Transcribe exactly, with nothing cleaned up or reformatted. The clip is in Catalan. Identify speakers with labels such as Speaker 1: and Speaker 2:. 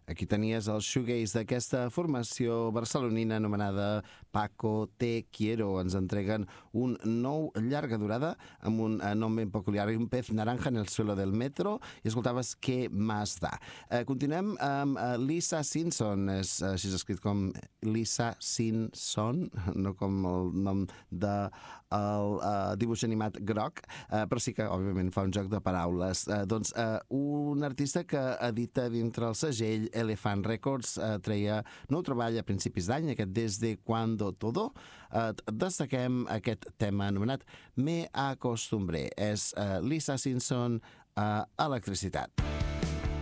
Speaker 1: Aquí tenies el shoegaze d'aquesta formació barcelonina anomenada Paco Te Quiero. Ens entreguen un nou llarga durada amb un nom ben peculiar, un pez naranja en el suelo del metro, i escoltaves Què más da. Eh, continuem amb eh, Lisa Simpson, és així escrit com Lisa Simpson, no com el nom de el uh, dibuix animat groc, uh, però sí que, òbviament, fa un joc de paraules. Uh, doncs, uh, un artista que edita dintre el segell Elephant Records uh, treia nou treball a principis d'any, aquest Desde Cuando Todo. Uh, destaquem aquest tema anomenat Me Acostumbré. És uh, Lisa Simpson a uh, Electricitat.